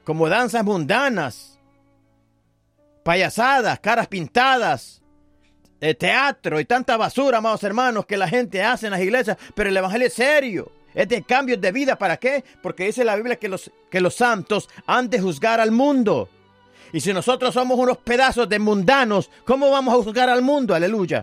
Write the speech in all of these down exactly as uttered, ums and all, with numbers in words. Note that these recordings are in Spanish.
como danzas mundanas, payasadas, caras pintadas, eh, teatro y tanta basura, amados hermanos, que la gente hace en las iglesias. Pero el evangelio es serio, es de cambios de vida. ¿Para qué? Porque dice la Biblia que los, que los santos han de juzgar al mundo. Y si nosotros somos unos pedazos de mundanos, ¿cómo vamos a juzgar al mundo? Aleluya.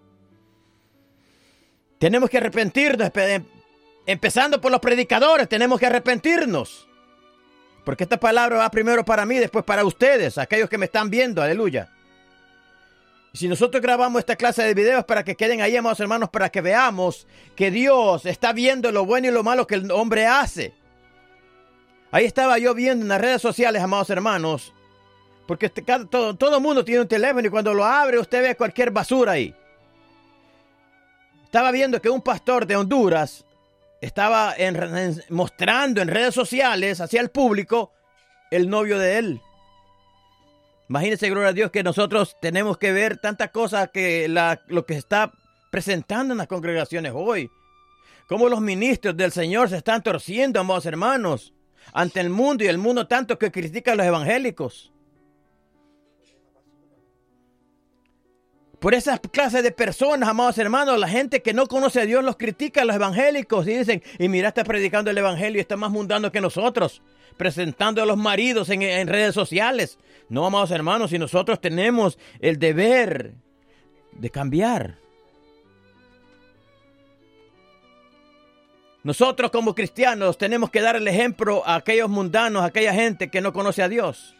Tenemos que arrepentirnos, empezando por los predicadores, tenemos que arrepentirnos. Porque esta palabra va primero para mí, después para ustedes, aquellos que me están viendo, aleluya. Y si nosotros grabamos esta clase de videos para que queden ahí, amados hermanos, para que veamos que Dios está viendo lo bueno y lo malo que el hombre hace. Ahí estaba yo viendo en las redes sociales, amados hermanos, porque este, todo, todo el mundo tiene un teléfono y cuando lo abre usted ve cualquier basura ahí. Estaba viendo que un pastor de Honduras estaba en, en, mostrando en redes sociales hacia el público el novio de él. Imagínense, gloria a Dios, que nosotros tenemos que ver tantas cosas que la, lo que se está presentando en las congregaciones hoy. Cómo los ministros del Señor se están torciendo, amados hermanos, ante el mundo y el mundo tanto que critica a los evangélicos. Por esas clases de personas, amados hermanos, la gente que no conoce a Dios los critica a los evangélicos y dicen, y mira, está predicando el evangelio y está más mundano que nosotros, presentando a los maridos en, en redes sociales. No, amados hermanos, si nosotros tenemos el deber de cambiar. Nosotros como cristianos tenemos que dar el ejemplo a aquellos mundanos, a aquella gente que no conoce a Dios.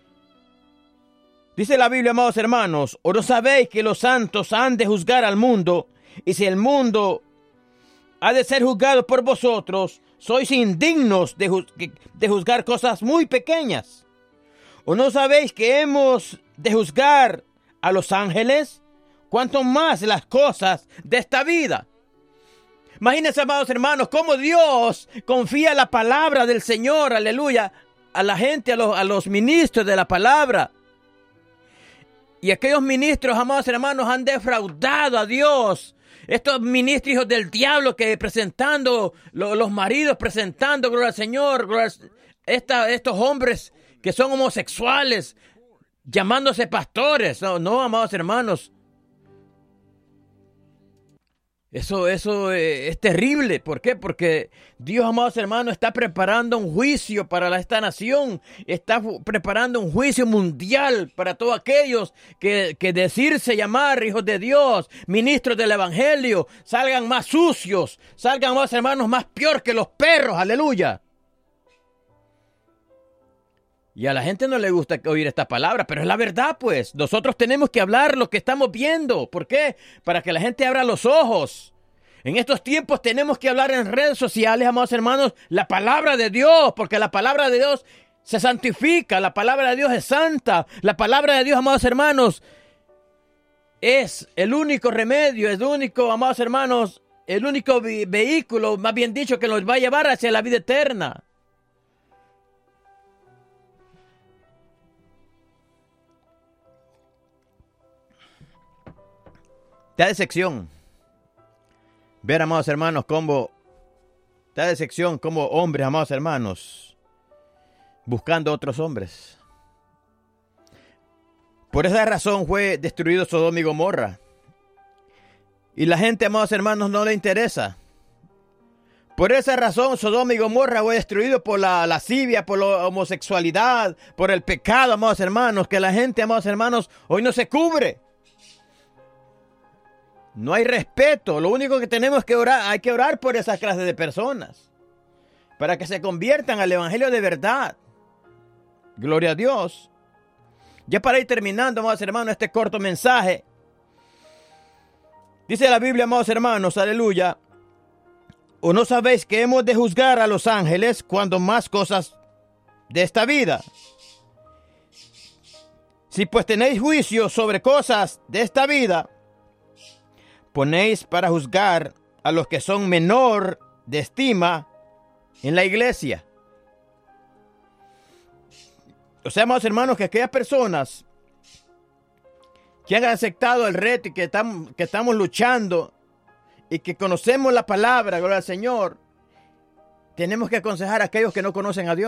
Dice la Biblia, amados hermanos, ¿o no sabéis que los santos han de juzgar al mundo? Y si el mundo ha de ser juzgado por vosotros, sois indignos de, juz de juzgar cosas muy pequeñas. ¿O no sabéis que hemos de juzgar a los ángeles? ¿Cuánto más las cosas de esta vida? Imagínense, amados hermanos, cómo Dios confía la palabra del Señor, aleluya, a la gente, a los, a los ministros de la palabra. Y aquellos ministros, amados hermanos, han defraudado a Dios. Estos ministros hijos del diablo que presentando, lo, los maridos presentando, gloria al Señor, gloria al, esta, estos hombres que son homosexuales, llamándose pastores. No, no, amados hermanos. Eso, eso eh, es terrible. ¿Por qué? Porque Dios, amados hermanos, está preparando un juicio para esta nación. Está preparando un juicio mundial para todos aquellos que, que decirse llamar hijos de Dios, ministros del evangelio, salgan más sucios, salgan, amados hermanos, más peor que los perros. Aleluya. Y a la gente no le gusta oír estas palabras, pero es la verdad, pues. Nosotros tenemos que hablar lo que estamos viendo. ¿Por qué? Para que la gente abra los ojos. En estos tiempos tenemos que hablar en redes sociales, amados hermanos, la palabra de Dios, porque la palabra de Dios se santifica, la palabra de Dios es santa, la palabra de Dios, amados hermanos, es el único remedio, es el único, amados hermanos, el único vehículo, más bien dicho, que nos va a llevar hacia la vida eterna. Da decepción ver, amados hermanos, cómo da decepción como hombres, amados hermanos, buscando otros hombres. Por esa razón fue destruido Sodoma y Gomorra. Y la gente, amados hermanos, no le interesa. Por esa razón Sodoma y Gomorra fue destruido por la lascivia, por la homosexualidad, por el pecado, amados hermanos, que la gente, amados hermanos, hoy no se cubre. No hay respeto. Lo único que tenemos que orar, hay que orar por esas clases de personas, para que se conviertan al evangelio de verdad. Gloria a Dios. Ya para ir terminando, amados hermanos, este corto mensaje. Dice la Biblia, amados hermanos, aleluya. ¿O no sabéis que hemos de juzgar a los ángeles cuando más cosas de esta vida? Si pues tenéis juicio sobre cosas de esta vida, ponéis para juzgar a los que son menor de estima en la iglesia. O sea, amados hermanos, que aquellas personas que han aceptado el reto y que estamos, que estamos luchando y que conocemos la palabra, gloria al Señor, tenemos que aconsejar a aquellos que no conocen a Dios.